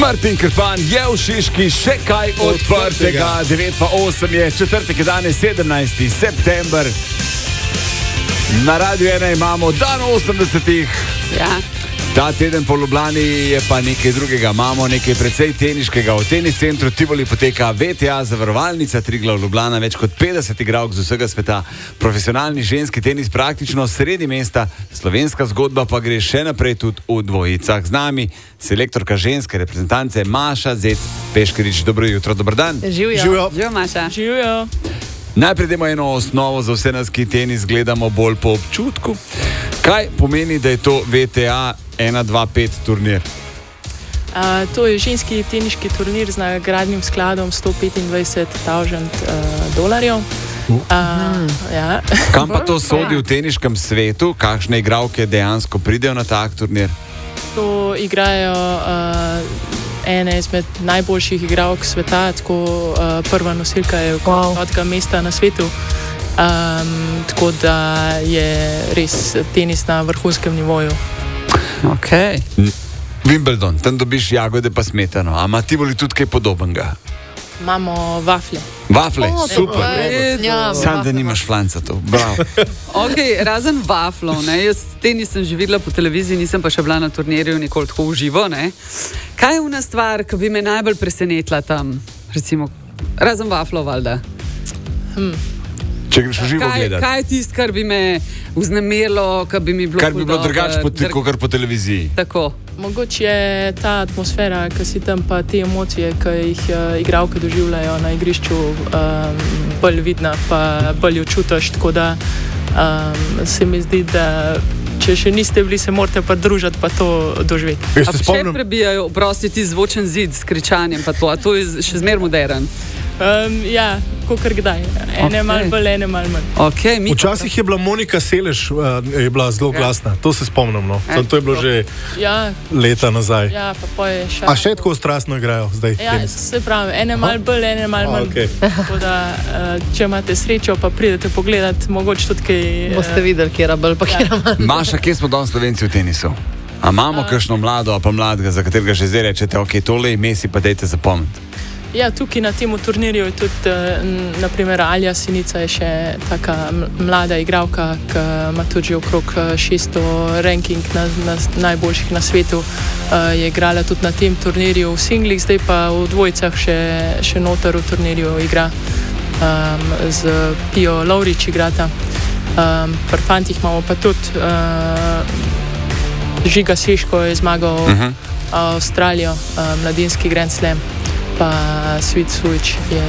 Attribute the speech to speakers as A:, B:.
A: Martin Krpan je v Šiški, še kaj odprtega. 9:08 je, četrtek je danes 17. september. Na Radiu 1 imamo dan 80.
B: Ja.
A: Ta teden po Ljubljani je pa nekaj drugega. Imamo nekaj precej teniškega. V tenis centru Tivoli poteka VTA zavarovalnica Triglav Ljubljana. Več kot 50 igralk z vsega sveta. Profesionalni ženski tenis praktično sredi mesta. Slovenska zgodba pa gre še naprej tudi v dvojicah. Z nami selektorka ženske reprezentance Maša Zec Peškerič. Dobro jutro, dober dan.
B: Živijo, Maša.
C: Živijo.
A: Najprej dajmo eno osnovo za vse nas, ki tenis gledamo bolj po občutku. Kaj pomeni, da je to VTA 1-2-5 turnir?
C: To je ženski teniški turnir z nagradnim skladom $125,000. Ja.
A: Kam pa to sodi v teniškem svetu? Kakšne igralke dejansko pridejo na tak turnir?
C: To igrajo ene izmed najboljših igralk sveta, tako prva nosilka je od mesta na svetu. Tako da je res tenis na vrhunskem nivoju.
B: Okay.
A: Wimbledon, tam dobiš jagode pa smetano. A ima Tivoli tudi kaj podobnega?
C: Imamo vaflje.
A: Vafle, super.
B: Ja,
A: Sam, da nimaš flanca to. Bravo.
B: Okay, razen vaflov, ne? Jaz tenis sem že videla po televiziji, nisem pa še bila na turnirju nikoli tako uživo. Ne? Kaj je una stvar, ki bi me najbolj presenetila tam? Recimo, razen vaflov, valjda.
A: Če greš v živo gledati.
B: Kaj je tisto, kar bi me vznemirilo, kar bi mi bilo
A: Kar bi bilo drugače kot po televiziji.
B: Tako.
C: Mogoče je ta atmosfera, ki si tam, pa te emocije, ki jih igralke doživljajo na igrišču, bolj vidna, pa bolj jo čutiš. Tako da se mi zdi, da če še niste bili, se morate pa družiti, pa to doživeti.
B: A še prebijajo, oprostiti, zvočen zid s kričanjem, pa to, a to je še zmer modern?
C: Ja, kakor kdaj. Ene malo bolj, ene malo manj.
B: Okay,
D: Včasih je bila Monika Seles je bila zelo glasna, to se spomnim. No. To je bilo že leta nazaj.
C: Ja, pa je še.
D: A še tako strastno igrajo zdaj?
C: Ja, se pravi, ene malo bolj, ene malo manj.
D: Okay.
C: Tako da, če imate srečo, pa pridete pogledat, mogoče tudi kaj.
E: Boste videli, kje je bolj, pa kje je manj.
A: Maša, kje smo danes Slovenci v tenisu? A imamo kakšno mlado, pa mladega, za katerega že zdaj rečete, ok, tole ime si pa dejte zapomniti?
C: Ja, tukaj na tem turnirju je tudi, naprimer, Alja Sinica je še taka mlada igralka, ki ima tudi že okrog 600 ranking na najboljših na svetu. Je igrala tudi na tem turnirju v singlih, zdaj pa v dvojicah še noter v turnirju igra. Z Pijo Lovrič igrata. Pri fantih imamo pa tudi Žiga Seško je zmagal Avstralijo, mladinski Grand Slam. Pa Svit Sujić je